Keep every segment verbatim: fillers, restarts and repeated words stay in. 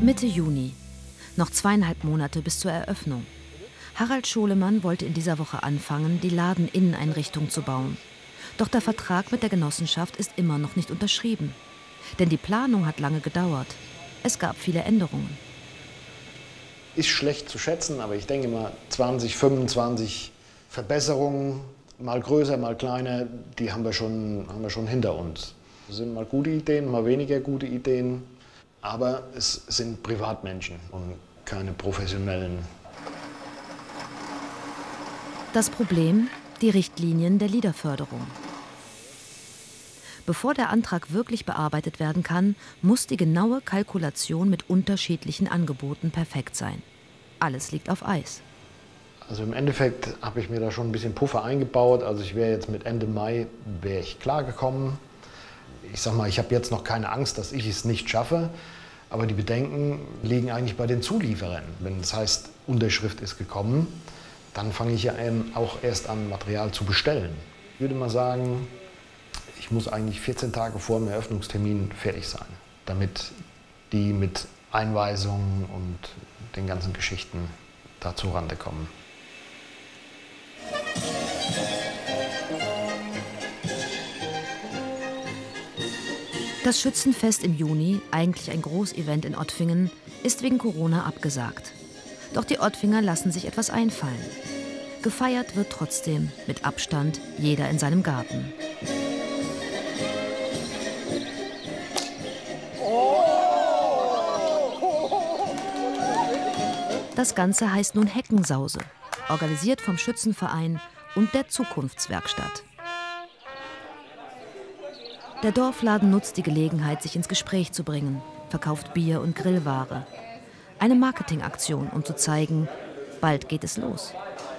Mitte Juni. Noch zweieinhalb Monate bis zur Eröffnung. Harald Scholemann wollte in dieser Woche anfangen, die Ladeninneneinrichtung zu bauen. Doch der Vertrag mit der Genossenschaft ist immer noch nicht unterschrieben. Denn die Planung hat lange gedauert. Es gab viele Änderungen. Ist schlecht zu schätzen, aber ich denke mal zwanzig, fünfundzwanzig Verbesserungen, mal größer, mal kleiner, die haben wir schon, haben wir schon hinter uns. Es sind mal gute Ideen, mal weniger gute Ideen. Aber es sind Privatmenschen und keine professionellen. Das Problem? Die Richtlinien der LEADER-Förderung. Bevor der Antrag wirklich bearbeitet werden kann, muss die genaue Kalkulation mit unterschiedlichen Angeboten perfekt sein. Alles liegt auf Eis. Also im Endeffekt habe ich mir da schon ein bisschen Puffer eingebaut. Also ich wäre jetzt mit Ende Mai wäre ich klargekommen. Ich sag mal, ich habe jetzt noch keine Angst, dass ich es nicht schaffe. Aber die Bedenken liegen eigentlich bei den Zulieferern. Wenn es heißt, Unterschrift ist gekommen, dann fange ich ja auch erst an, Material zu bestellen. Ich würde mal sagen, ich muss eigentlich vierzehn Tage vor dem Eröffnungstermin fertig sein, damit die mit Einweisungen und den ganzen Geschichten da zur Rande kommen. Das Schützenfest im Juni, eigentlich ein Großevent in Ottwingen, ist wegen Corona abgesagt. Doch die Ottwinger lassen sich etwas einfallen. Gefeiert wird trotzdem, mit Abstand, jeder in seinem Garten. Das Ganze heißt nun Heckensause, organisiert vom Schützenverein und der Zukunftswerkstatt. Der Dorfladen nutzt die Gelegenheit, sich ins Gespräch zu bringen, verkauft Bier und Grillware. Eine Marketingaktion, um zu zeigen, bald geht es los.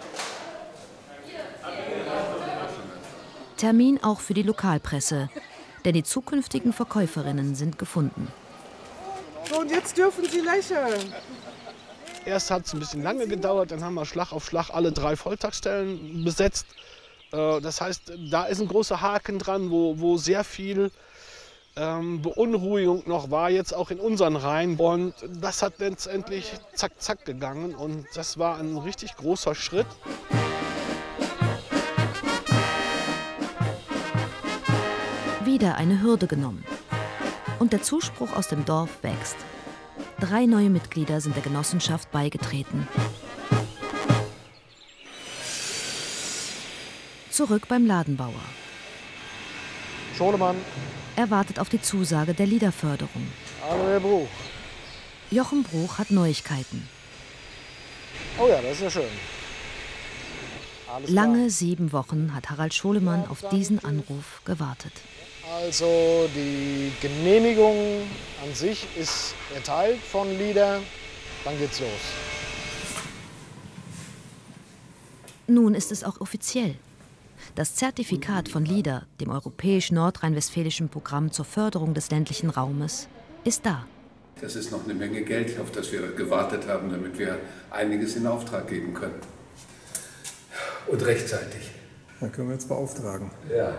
Termin auch für die Lokalpresse, denn die zukünftigen Verkäuferinnen sind gefunden. So, und jetzt dürfen Sie lächeln. Erst hat es ein bisschen lange gedauert, dann haben wir Schlag auf Schlag alle drei Volltagsstellen besetzt. Das heißt, da ist ein großer Haken dran, wo, wo sehr viel ähm, Beunruhigung noch war, jetzt auch in unseren Reihen. Und das hat letztendlich zack, zack gegangen und das war ein richtig großer Schritt. Wieder eine Hürde genommen. Und der Zuspruch aus dem Dorf wächst. Drei neue Mitglieder sind der Genossenschaft beigetreten. Zurück beim Ladenbauer. Scholemann. Er wartet auf die Zusage der LEADER-Förderung. Hallo, Herr Bruch. Jochen Bruch hat Neuigkeiten. Oh ja, das ist ja schön. Alles Lange klar. sieben Wochen hat Harald Scholemann auf diesen Anruf gewartet. Also die Genehmigung an sich ist erteilt von LEADER. Dann geht's los. Nun ist es auch offiziell. Das Zertifikat von LEADER, dem europäisch-nordrhein-westfälischen Programm zur Förderung des ländlichen Raumes, ist da. Das ist noch eine Menge Geld, auf das wir gewartet haben, damit wir einiges in Auftrag geben können. Und rechtzeitig. Da können wir jetzt beauftragen. Ja.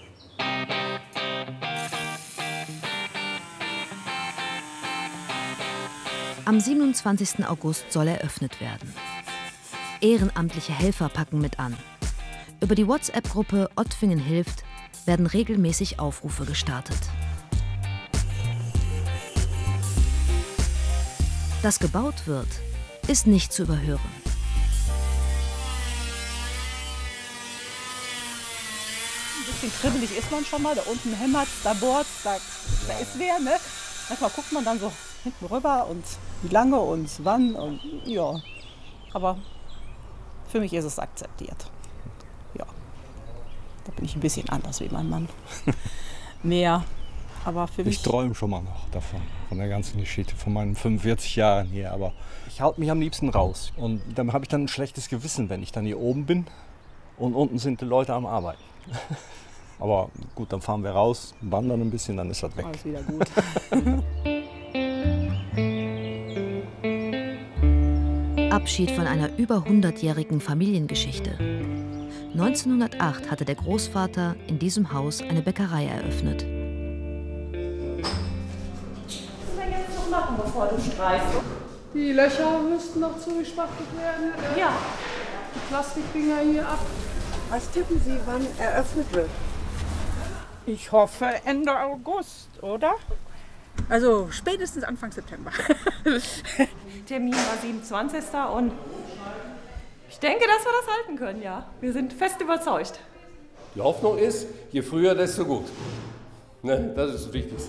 Am siebenundzwanzigsten August soll eröffnet werden. Ehrenamtliche Helfer packen mit an. Über die WhatsApp-Gruppe Ottwingen hilft werden regelmäßig Aufrufe gestartet. Dass gebaut wird, ist nicht zu überhören. Ein bisschen kribbelig ist man schon mal. Da unten hämmert es, da bohrt es, da, da ist wer. Ne? Manchmal guckt man dann so hinten rüber und wie lange und wann. Und, ja. Aber für mich ist es akzeptiert. Ja. Da bin ich ein bisschen anders wie mein Mann. Mehr. Aber für mich. Ich träume schon mal noch davon, von der ganzen Geschichte, von meinen fünfundvierzig Jahren hier. Aber ich halte mich am liebsten raus. Und dann habe ich dann ein schlechtes Gewissen, wenn ich dann hier oben bin und unten sind die Leute am Arbeiten. Aber gut, dann fahren wir raus, wandern ein bisschen, dann ist das weg. Alles wieder gut. Abschied von einer über hundertjährigen Familiengeschichte. neunzehnhundertacht hatte der Großvater in diesem Haus eine Bäckerei eröffnet. machen, bevor du streichst. Die Löcher müssten noch zugespachtelt werden. Äh, Ja. Die Plastikdinger hier ab. Was tippen Sie, wann eröffnet wird? Ich hoffe Ende August, oder? Also spätestens Anfang September. Termin war siebenundzwanzigsten und ich denke, dass wir das halten können, ja. Wir sind fest überzeugt. Die Hoffnung ist, je früher, desto gut. Ne, das ist das Wichtigste.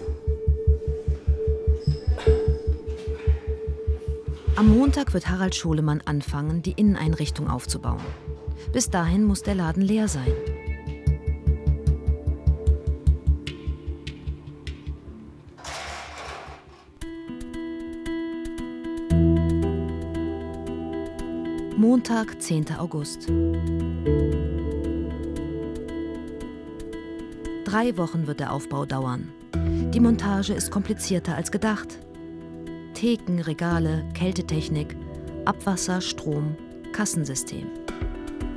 Am Montag wird Harald Scholemann anfangen, die Inneneinrichtung aufzubauen. Bis dahin muss der Laden leer sein. Montag, zehnter August. Drei Wochen wird der Aufbau dauern. Die Montage ist komplizierter als gedacht. Theken, Regale, Kältetechnik, Abwasser, Strom, Kassensystem.